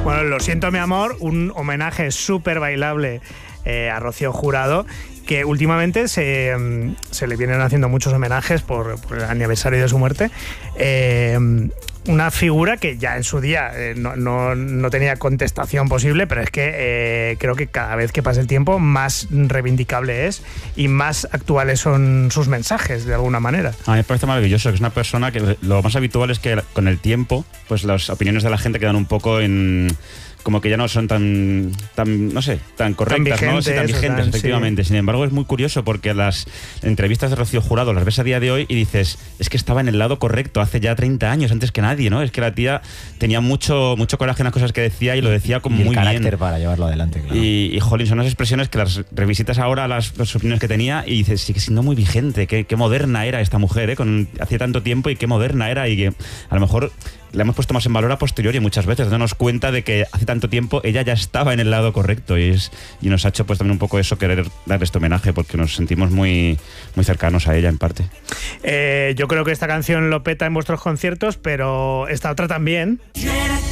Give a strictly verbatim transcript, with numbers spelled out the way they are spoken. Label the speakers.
Speaker 1: Bueno, Lo siento, mi amor, un homenaje súper bailable eh, a Rocío Jurado, que últimamente se, se le vienen haciendo muchos homenajes por, por el aniversario de su muerte. Eh, una figura que ya en su día eh, no, no, no tenía contestación posible, pero es que eh, creo que cada vez que pasa el tiempo más reivindicable es y más actuales son sus mensajes, de alguna manera.
Speaker 2: A mí me parece maravilloso, que es una persona que lo más habitual es que con el tiempo pues las opiniones de la gente quedan un poco en... como que ya no son tan, tan no sé, tan correctas,
Speaker 1: tan vigentes,
Speaker 2: ¿no? Sí, tan vigentes,
Speaker 1: tan,
Speaker 2: efectivamente.
Speaker 1: Sí.
Speaker 2: Sin embargo, es muy curioso porque las entrevistas de Rocío Jurado las ves a día de hoy y dices, es que estaba en el lado correcto hace ya treinta años, antes que nadie, ¿no? Es que la tía tenía mucho, mucho coraje en las cosas que decía y lo decía como
Speaker 3: y el
Speaker 2: muy
Speaker 3: carácter
Speaker 2: bien.
Speaker 3: para llevarlo adelante, claro.
Speaker 2: Y, y jolín, son unas expresiones que las revisitas ahora, las, las opiniones que tenía, y dices, sigue siendo muy vigente, qué, qué moderna era esta mujer, ¿eh? Con, hacía tanto tiempo y qué moderna era, y que a lo mejor la hemos puesto más en valor a posteriori muchas veces, dándonos cuenta de que hace tanto tiempo ella ya estaba en el lado correcto, y, es, y nos ha hecho pues también un poco eso, querer darle este homenaje, porque nos sentimos muy, muy cercanos a ella en parte.
Speaker 1: Eh, yo creo que esta canción lo peta en vuestros conciertos, pero esta otra también.